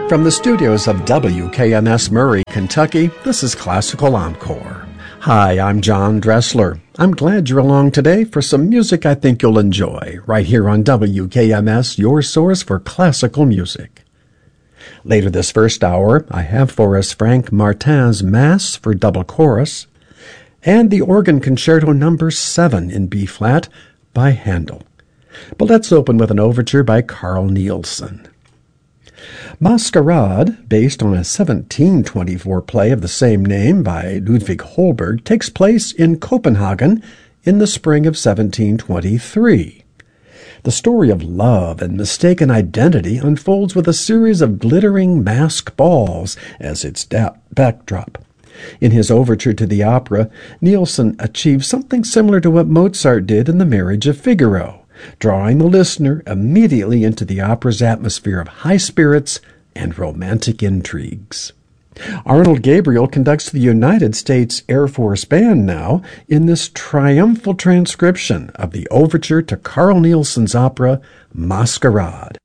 From the studios of WKMS Murray, Kentucky, this is Classical Encore. Hi, I'm John Dressler. I'm glad you're along today for some music I think you'll enjoy, right here on WKMS, your source for classical music. Later this first hour, I have for us Frank Martin's Mass for double chorus, and the Organ Concerto No. 7 in B-flat by Handel. But let's open with an overture by Carl Nielsen. Masquerade, based on a 1724 play of the same name by Ludwig Holberg, takes place in Copenhagen in the spring of 1723. The story of love and mistaken identity unfolds with a series of glittering masked balls as its backdrop. In his overture to the opera, Nielsen achieves something similar to what Mozart did in The Marriage of Figaro, drawing the listener immediately into the opera's atmosphere of high spirits and romantic intrigues. Arnold Gabriel conducts the United States Air Force Band now in this triumphal transcription of the overture to Carl Nielsen's opera Masquerade.